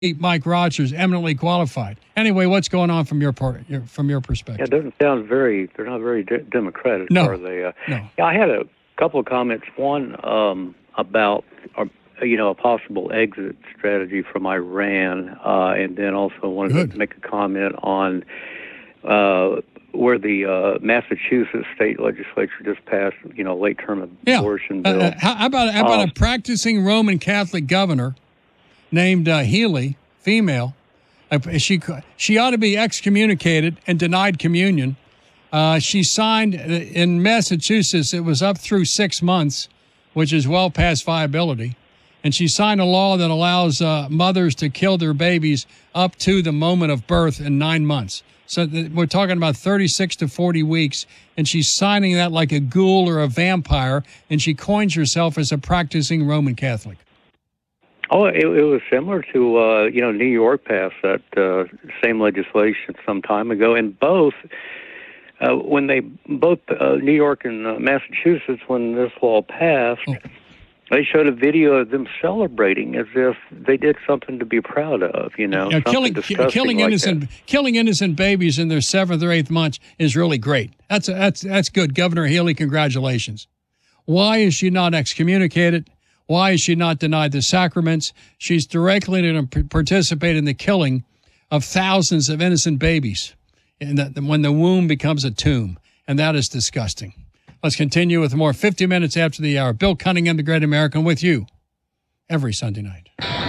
Mike Rogers, eminently qualified. Anyway, what's going on from your perspective? Yeah, it doesn't sound they're not very democratic, no. are they? No. Yeah, I had a couple of comments. One about, a possible exit strategy from Iran, and then also wanted to make a comment on where the Massachusetts state legislature just passed, late-term abortion bill. How about a practicing Roman Catholic governor named Healy, female? She ought to be excommunicated and denied communion. She signed in Massachusetts. It was up through 6 months, which is well past viability. And she signed a law that allows mothers to kill their babies up to the moment of birth in 9 months. So we're talking about 36 to 40 weeks, and she's signing that like a ghoul or a vampire, and she coins herself as a practicing Roman Catholic. Oh, it was similar to, New York passed that same legislation some time ago, and both New York and Massachusetts, when this law passed, they showed a video of them celebrating as if they did something to be proud of, killing innocent babies in their 7th or 8th month is really great. That's good. Governor Healy, congratulations. Why is she not excommunicated? Why is she not denied the sacraments? She's directly going to participate in the killing of thousands of innocent babies when the womb becomes a tomb, and that is disgusting. Let's continue with more 50 minutes after the hour. Bill Cunningham, the Great American, with you every Sunday night.